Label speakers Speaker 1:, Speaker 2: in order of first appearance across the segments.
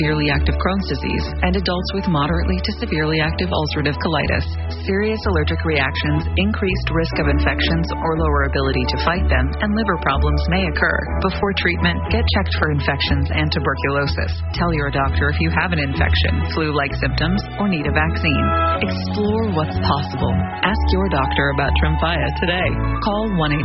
Speaker 1: severely active Crohn's disease, and adults with moderately to severely active ulcerative colitis. Serious allergic reactions, increased risk of infections or lower ability to fight them, and liver problems may occur. Before treatment, get checked for infections and tuberculosis. Tell your doctor if you have an infection, flu-like symptoms, or need a vaccine. Explore what's possible. Ask your doctor about Tremfya today. Call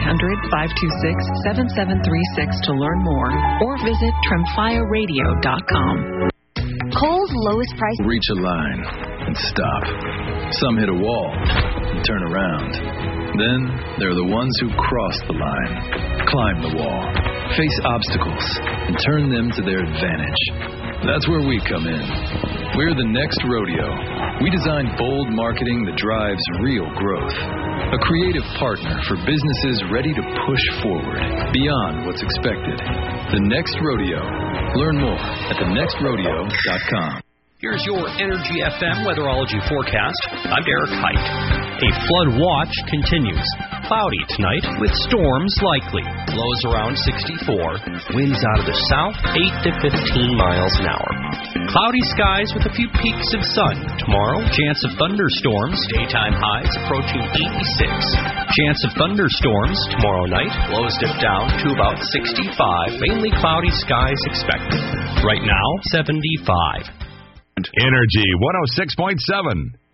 Speaker 1: 1-800-526-7736 to learn more, or visit TremfyaRadio.com.
Speaker 2: Kohl's lowest price.
Speaker 3: Reach a line and stop. Some hit a wall and turn around. Then there are the ones who cross the line, climb the wall, face obstacles, and turn them to their advantage. That's where we come in. We're the next rodeo. We design bold marketing that drives real growth. A creative partner for businesses ready to push forward beyond what's expected. The Next Rodeo. Learn more at thenextrodeo.com.
Speaker 4: Here's your Energy FM weatherology forecast. I'm Derek Height. A flood watch continues. Cloudy tonight with storms likely. Lows around 64. Winds out of the south 8 to 15 miles an hour. Cloudy skies with a few peaks of sun. Tomorrow, chance of thunderstorms. Daytime highs approaching 86. Chance of thunderstorms tomorrow night. Lows dip down to about 65. Mainly cloudy skies expected. Right now, 75.
Speaker 5: Energy 106.7.